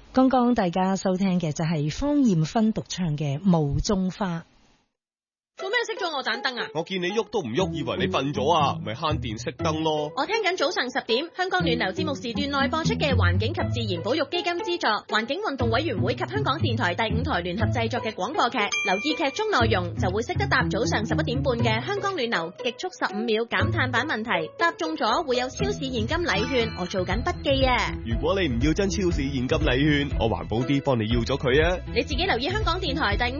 剛剛大家收聽嘅就係方艷芬獨唱嘅《霧中花》。 做咩熄咗我盞燈啊？ 我見你喐都唔喐，以為你瞓咗啊，咪慳電熄燈咯。 我聽緊早上10點香港暖流節目時段內播出嘅環境及自然保育基金資助環境運動委員會及香港電台第5台聯合製作嘅廣播劇，留意劇中內容就會識得答早上11點半嘅香港暖流極速15秒減碳版問題，答中咗會有超市現金禮券，我做緊筆記啊。 如果你唔要張超市現金禮券，我環保啲幫你要咗佢啊。 你自己留意香港電台第5